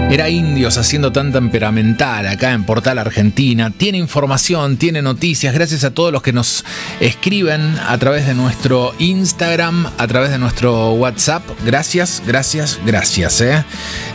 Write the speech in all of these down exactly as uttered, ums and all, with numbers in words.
Era Indios haciendo tan temperamental acá en Portal Argentina. Tiene información, tiene noticias. Gracias a todos los que nos escriben a través de nuestro Instagram, a través de nuestro WhatsApp. Gracias, gracias, gracias. ¿eh?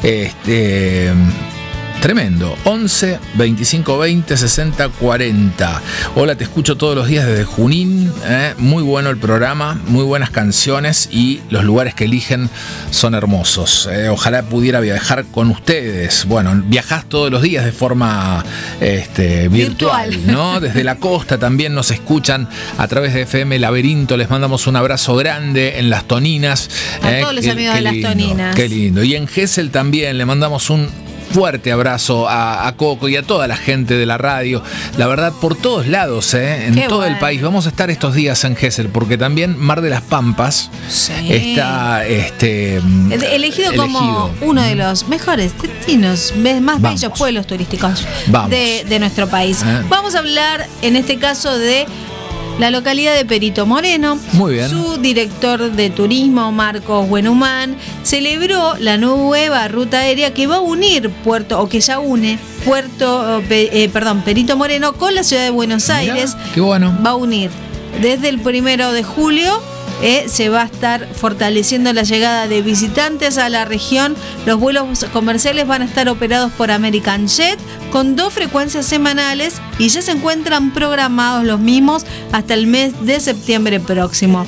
Este... Tremendo. once, veinticinco, veinte, sesenta, cuarenta. Hola, te escucho todos los días desde Junín. ¿eh? Muy bueno el programa, muy buenas canciones y los lugares que eligen son hermosos. ¿eh? Ojalá pudiera viajar con ustedes. Bueno, viajás todos los días de forma este, virtual, virtual, ¿no? Desde la costa también nos escuchan a través de F M Laberinto. Les mandamos un abrazo grande en Las Toninas. A ¿eh? todos los qué, amigos qué de lindo, Las Toninas. Qué lindo. Y en Gesell también le mandamos un fuerte abrazo a, a Coco y a toda la gente de la radio. La verdad, por todos lados, ¿eh? en Qué todo bueno. el país. Vamos a estar estos días en Gesell, porque también Mar de las Pampas sí. está este, elegido, elegido como uno de los mejores destinos, más Vamos. bellos pueblos turísticos de, de nuestro país. ¿Eh? Vamos a hablar en este caso de la localidad de Perito Moreno. Muy bien. Su director de turismo, Marcos Buenhumán, celebró la nueva ruta aérea que va a unir Puerto, o que ya une Puerto, eh, perdón, Perito Moreno con la ciudad de Buenos Aires. Mirá, qué bueno. Va a unir desde el primero de julio. Eh, se va a estar fortaleciendo la llegada de visitantes a la región. Los vuelos comerciales van a estar operados por American Jet con dos frecuencias semanales y ya se encuentran programados los mismos hasta el mes de septiembre próximo.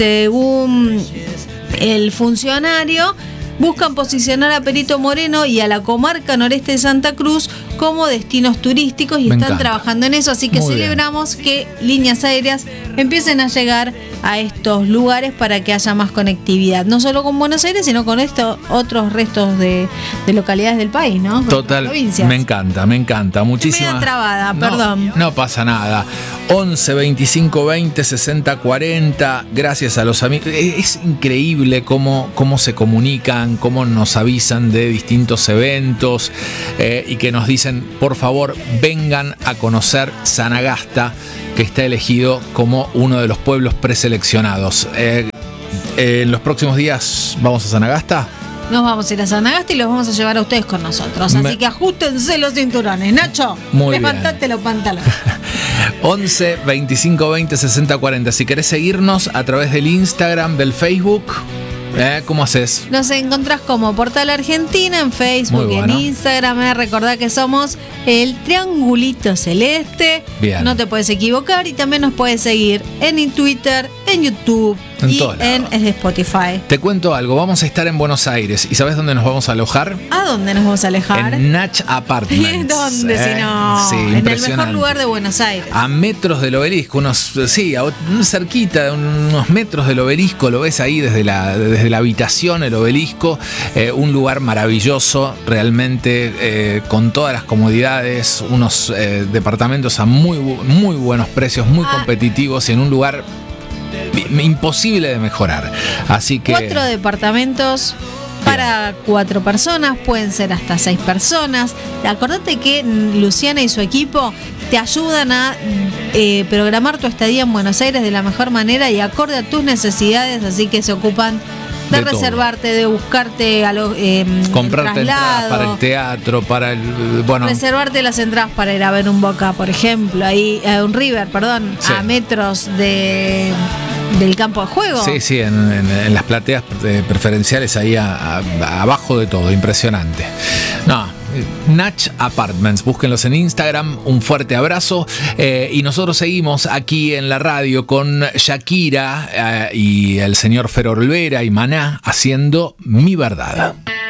Según el funcionario, buscan posicionar a Perito Moreno y a la comarca noreste de Santa Cruz como destinos turísticos y Me están encanta. trabajando en eso, así que Muy celebramos bien. que líneas aéreas empiecen a llegar a estos lugares para que haya más conectividad, no solo con Buenos Aires, sino con estos otros restos de, de localidades del país, ¿no? Total, me encanta, me encanta. Muchísimas. Media trabada, no, perdón. No pasa nada. once, veinticinco, veinte, sesenta, cuarenta. Gracias a los amigos. Es increíble cómo, cómo se comunican, cómo nos avisan de distintos eventos eh, y que nos dicen, por favor, vengan a conocer Sanagasta, que está elegido como uno de los pueblos preseleccionados. Eh, eh, en los próximos días vamos a Sanagasta. Nos vamos a ir a Sanagasta y los vamos a llevar a ustedes con nosotros. Así Me... que ajustense los cinturones. Nacho, Muy levantate bien. los pantalones. once, veinticinco, veinte, sesenta, cuarenta. Si querés seguirnos a través del Instagram, del Facebook, ¿eh? ¿cómo haces? Nos encontrás como Portal Argentina en Facebook y bueno. en Instagram. ¿eh? Recordá que somos el Triangulito Celeste. Bien. No te puedes equivocar y también nos puedes seguir en Twitter, en YouTube en y en Spotify. Te cuento algo, vamos a estar en Buenos Aires. ¿Y sabes dónde nos vamos a alojar? ¿A dónde nos vamos a alojar? En Natch Apartments. ¿Dónde ¿eh? si no? Sí, en el mejor lugar de Buenos Aires. A metros del obelisco, unos, sí, a, cerquita, unos metros del obelisco, lo ves ahí desde la, desde la habitación, el obelisco. Eh, un lugar maravilloso, realmente, eh, con todas las comodidades, unos eh, departamentos a muy, muy buenos precios, muy ah. competitivos y en un lugar imposible de mejorar. Así que cuatro departamentos para cuatro personas, pueden ser hasta seis personas. Acordate que Luciana y su equipo te ayudan a eh, programar tu estadía en Buenos Aires de la mejor manera y acorde a tus necesidades, así que se ocupan de, de reservarte, todo. de buscarte a los eh, comprarte entradas para el teatro, para el bueno, reservarte las entradas para ir a ver un Boca, por ejemplo, ahí eh, un River, perdón, sí. a metros de del campo de juego. Sí, sí, en, en, en las plateas preferenciales ahí a, a, abajo de todo, impresionante. No, Natch Apartments, búsquenlos en Instagram. Un fuerte abrazo eh, y nosotros seguimos aquí en la radio con Shakira eh, y el señor Fer Olvera y Maná haciendo Mi Verdad.